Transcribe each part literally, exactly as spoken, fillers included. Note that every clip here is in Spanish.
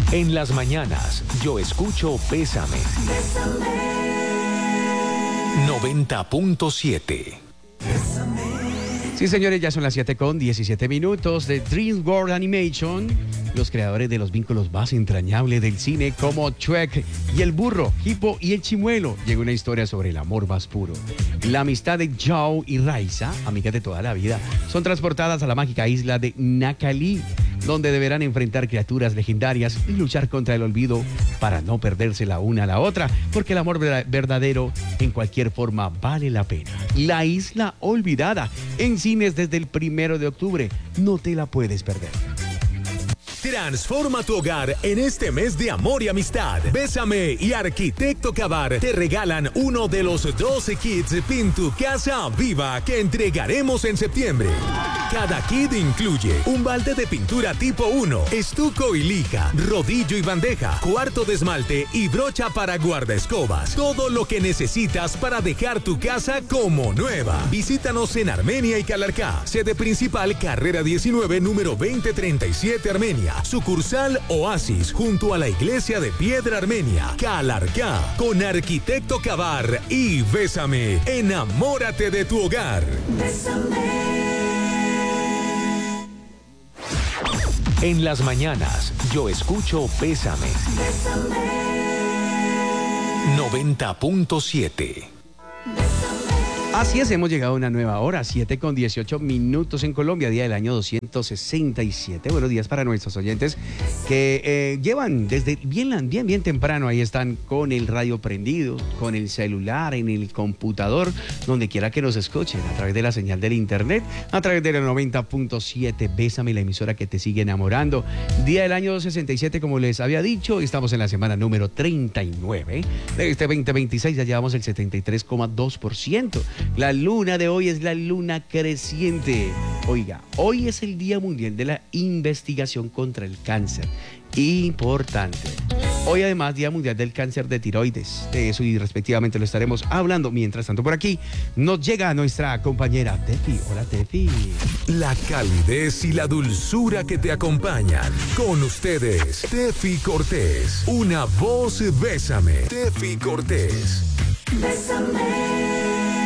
En las mañanas, yo escucho Bésame. noventa punto siete. Sí, señores, ya son las siete con diecisiete minutos de DreamWorks Animation, los creadores de los vínculos más entrañables del cine como Shrek y el burro, Hippo y el chimuelo. Llega una historia sobre el amor más puro. La amistad de Joe y Raisa, amigas de toda la vida, son transportadas a la mágica isla de Nakali, donde deberán enfrentar criaturas legendarias y luchar contra el olvido para no perderse la una a la otra, porque el amor verdadero en cualquier forma vale la pena. La Isla Olvidada, en cines desde el primero de octubre. No te la puedes perder. Transforma tu hogar en este mes de amor y amistad. Bésame y Arquitecto Cabar te regalan uno de los doce kits Pin tu Casa Viva que entregaremos en septiembre. Cada kit incluye un balde de pintura tipo uno, estuco y lija, rodillo y bandeja, cuarto de esmalte y brocha para guardaescobas. Todo lo que necesitas para dejar tu casa como nueva. Visítanos en Armenia y Calarcá. Sede principal, carrera diecinueve, número veinte treinta y siete, Armenia. Sucursal Oasis, junto a la iglesia de Piedra Armenia, Calarcá. Con Arquitecto Cabar y Bésame, enamórate de tu hogar. Bésame. En las mañanas, yo escucho Bésame. Bésame. noventa punto siete. Así es, hemos llegado a una nueva hora, siete con dieciocho minutos en Colombia, día del año doscientos sesenta y siete. Buenos días para nuestros oyentes que eh, llevan desde bien, bien, bien temprano, ahí están con el radio prendido, con el celular, en el computador, donde quiera que nos escuchen, a través de la señal del internet, a través de la noventa punto siete, Bésame, la emisora que te sigue enamorando. Día del año sesenta y siete, como les había dicho, estamos en la semana número treinta y nueve de este veinte veintiséis, ya llevamos el setenta y tres coma dos por ciento. La luna de hoy es la luna creciente. Oiga, hoy es el Día Mundial de la Investigación contra el Cáncer. Importante. Hoy además Día Mundial del Cáncer de Tiroides. De eso y respectivamente lo estaremos hablando. Mientras tanto, por aquí nos llega nuestra compañera Tefi. Hola, Tefi. La calidez y la dulzura que te acompañan. Con ustedes, Tefi Cortés. Una voz Bésame. Tefi Cortés. Bésame.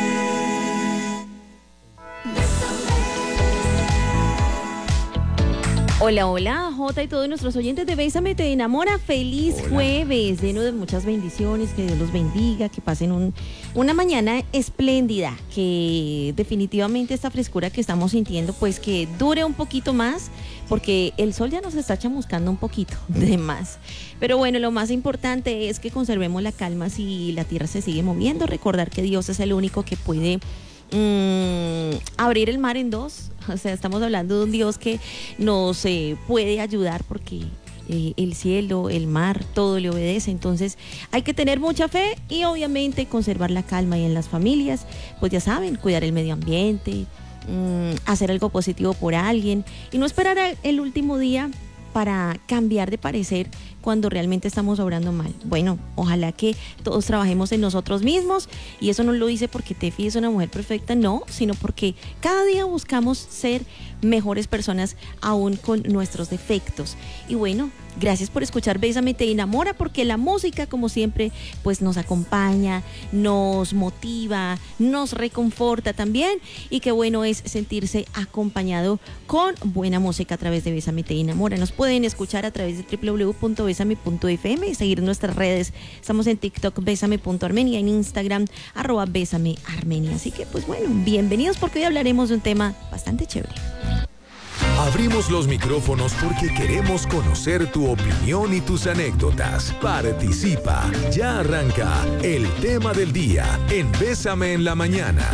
Hola, hola, Jota y todos nuestros oyentes de Bésame te enamora. Feliz hola. Jueves, lleno de muchas bendiciones, que Dios los bendiga, que pasen un, una mañana espléndida, que definitivamente esta frescura que estamos sintiendo, pues que dure un poquito más, porque el sol ya nos está chamuscando un poquito de más. Pero bueno, lo más importante es que conservemos la calma si la tierra se sigue moviendo, recordar que Dios es el único que puede Mm, abrir el mar en dos. O sea, estamos hablando de un Dios que nos eh, puede ayudar porque eh, el cielo, el mar, todo le obedece. Entonces hay que tener mucha fe y obviamente conservar la calma. Y en las familias, pues ya saben, cuidar el medio ambiente, mm, hacer algo positivo por alguien y no esperar el último día para cambiar de parecer cuando realmente estamos obrando mal. Bueno, ojalá que todos trabajemos en nosotros mismos, y eso no lo dice porque Tefi es una mujer perfecta, no, sino porque cada día buscamos ser mejores personas aún con nuestros defectos. Y bueno, gracias por escuchar Bésame te enamora, porque la música, como siempre, pues nos acompaña, nos motiva, nos reconforta también, y qué bueno es sentirse acompañado con buena música a través de Bésame te enamora. Nos pueden escuchar a través de doble u doble u doble u punto bésame punto efe eme y seguir nuestras redes. Estamos en TikTok, bésame punto armenia, en Instagram, arroba bésame armenia. Así que, pues bueno, bienvenidos, porque hoy hablaremos de un tema bastante chévere. Abrimos los micrófonos porque queremos conocer tu opinión y tus anécdotas. Participa. Ya arranca el tema del día en Bésame en la Mañana.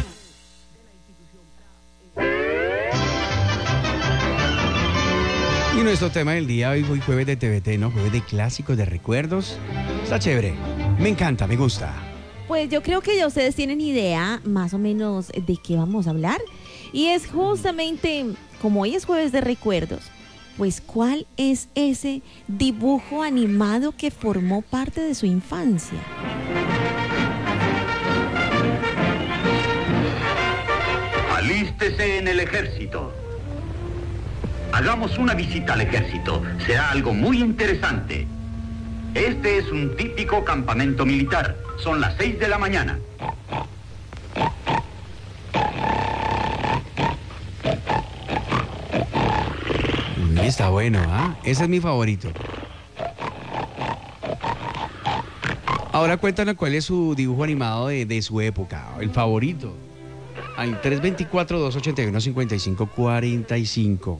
Y nuestro tema del día hoy, hoy jueves de T V T, ¿no? Jueves de clásicos, de recuerdos. Está chévere. Me encanta, me gusta. Pues yo creo que ya ustedes tienen idea más o menos de qué vamos a hablar. Y es justamente, como hoy es jueves de recuerdos, pues ¿cuál es ese dibujo animado que formó parte de su infancia? Alístese en el ejército. hagamos una visita al ejército. Será algo muy interesante. Este es un típico campamento militar. Son las seis de la mañana. Está bueno, ¿ah? Ese es mi favorito. Ahora cuéntanos cuál es su dibujo animado de, de su época, el favorito. Al tres dos cuatro, dos ocho uno, cinco cinco cuatro cinco.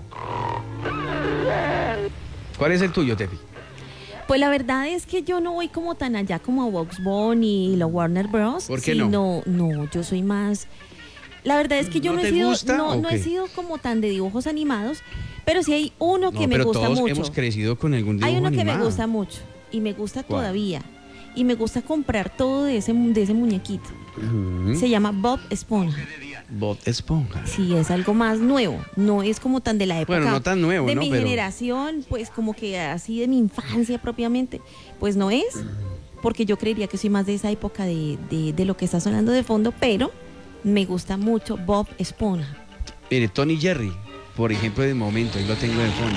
¿Cuál es el tuyo, Tefi? Pues la verdad es que yo no voy como tan allá como a Bugs Bunny y los Warner Bros. ¿Por qué sino, no? No, yo soy más... La verdad es que yo ¿No no, he te sido, gusta, no, o no qué? he sido como tan de dibujos animados, pero sí hay uno que No, me pero gusta todos mucho. hemos crecido con algún dibujo Hay uno animado. que me gusta mucho y me gusta ¿Cuál? todavía. Y me gusta comprar todo de ese, de ese muñequito. Ujú. Se llama Bob Esponja. Bob Esponja. Sí, es algo más nuevo. No es como tan de la época. Bueno, no tan nuevo, de ¿no? mi Pero- generación, pues como que así de mi infancia propiamente. Pues no es, porque yo creería que soy más de esa época de, de, de lo que está sonando de fondo, pero me gusta mucho Bob Esponja. Mire, Tony Jerry, por ejemplo, de momento, ahí lo tengo de fondo.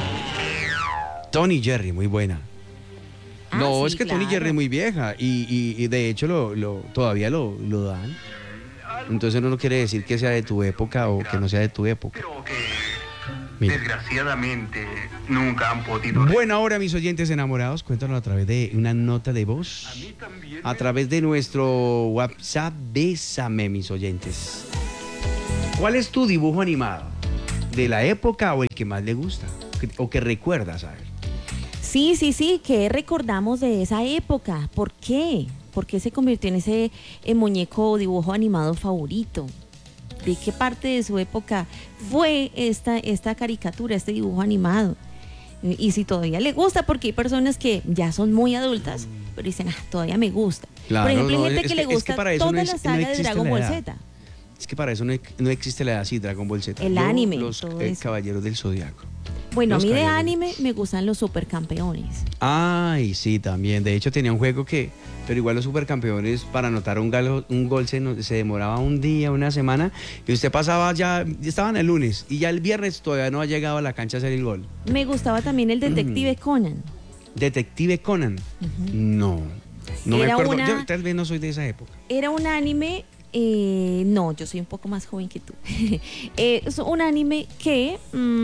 Tony Jerry, muy buena. Ah, no, sí, es que Tony claro. Jerry es muy vieja y, y- y de hecho lo, lo- todavía lo, lo dan. Entonces no quiere decir que sea de tu época o que no sea de tu época. Pero que Mira. desgraciadamente nunca han podido... Buena hora, mis oyentes enamorados. Cuéntanos a través de una nota de voz. A mí también A me- través de nuestro WhatsApp, bésame, mis oyentes. ¿Cuál es tu dibujo animado? ¿De la época o el que más le gusta? ¿O que recuerdas, a ver? Sí, sí, sí, que recordamos de esa época. ¿Por qué? ¿Por qué se convirtió en ese eh, muñeco o dibujo animado favorito? ¿De qué parte de su época fue esta, esta caricatura, este dibujo animado? Y, y si todavía le gusta, porque hay personas que ya son muy adultas, pero dicen, ah, todavía me gusta. Claro, Por ejemplo, no, hay gente es que, que- le es gusta que para eso toda no es- la no saga de existe Dragon la Ball edad. Z. Es que para eso no, no existe la edad, sí, Dragon Ball Z. El Yo, anime, Los todo eh, eso. Caballeros del Zodiaco. Bueno, Los a mí de caballeros. anime me gustan los supercampeones. Ay, sí, también. De hecho, tenía un juego que, pero igual los supercampeones, para anotar un, galo- un gol se, no- se demoraba un día, una semana, y usted pasaba ya, estaban el lunes, y ya el viernes todavía no ha llegado a la cancha a hacer el gol. Me gustaba también el Detective Conan. Detective Conan. No, no me Era acuerdo. una- Yo tal vez no soy de esa época. Era un anime, eh, no, yo soy un poco más joven que tú. Eh, es un anime que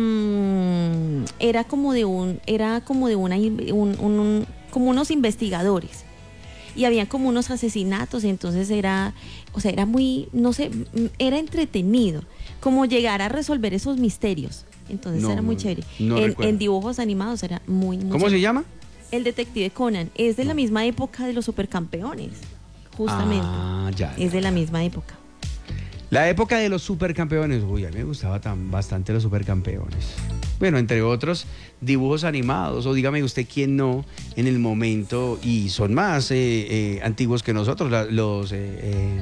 mm, era como de un, era como de una, in- un- un- un- como unos investigadores. Y había como unos asesinatos, y entonces era, o sea, era muy, no sé, mm, era entretenido, como llegar a resolver esos misterios. Entonces No, era muy no, chévere. no en, recuerdo. en dibujos animados era muy, muy ¿Cómo chévere. se llama? El Detective Conan es de la misma época de los supercampeones, justamente. Ah, ya. Es de la misma época. La época de los supercampeones. Uy, a mí me gustaba tan, bastante los supercampeones. Bueno, entre otros, dibujos animados, o dígame usted quién no, en el momento, y son más eh, eh, antiguos que nosotros, la- los, eh, eh,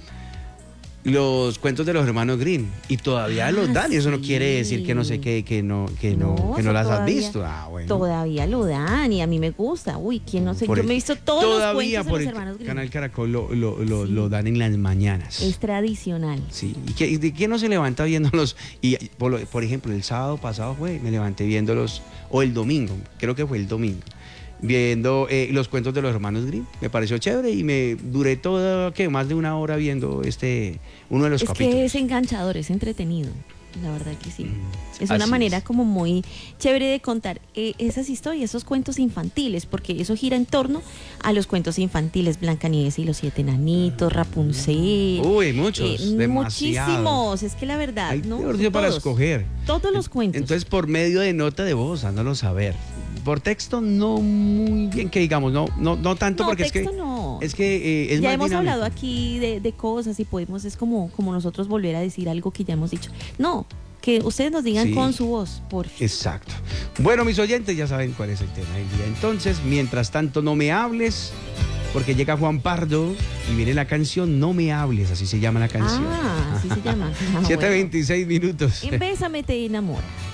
los cuentos de los hermanos Grimm. Y todavía Ah, los dan, y eso no sí. quiere decir que no sé qué, que no, que no, que no eso las has todavía- visto. Ah, bueno. Todavía lo dan y a mí me gusta. Uy, ¿quién no sé? Por Yo el- me he visto todos los todavía cuentos de por los el hermanos Grimm. canal Caracol lo, lo, lo- Sí. lo dan en las mañanas. Es tradicional. Sí, ¿y qué- de quién no se levanta viéndolos? Y por, lo- por ejemplo, el sábado pasado fue, me levanté viéndolos, o el domingo, creo que fue el domingo, viendo eh, los cuentos de los hermanos Grimm. Me pareció chévere y me duré todo, ¿qué? Más de una hora viendo este, uno de los Es capítulos. que es enganchador, es entretenido. La verdad que sí. Mm, Es una así manera es. como muy chévere de contar eh, esas historias, esos cuentos infantiles, porque eso gira en torno a los cuentos infantiles, Blancanieves y los siete enanitos, Rapunzel. Uy, muchos, eh, demasiados. muchísimos, es que la verdad, Hay ¿no? mejor dicho, para Todos. escoger. Todos los En- cuentos. Entonces, por medio de nota de voz, hándalo saber. Por texto, no muy bien, que digamos, no, no, no tanto, No, porque es texto que no. es que eh, es ya más hemos dinámico. hablado aquí de, de cosas y podemos, es como, como nosotros volver a decir algo que ya hemos dicho. No, que ustedes nos digan Sí. con su voz, por favor. Exacto. Bueno, mis oyentes ya saben cuál es el tema del día. Entonces, mientras tanto, no me hables, porque llega Juan Pardo y viene la canción No me hables, así se llama la canción. Ah, así se llama. Ah, siete bueno. veintiséis minutos. En Bésame te enamora.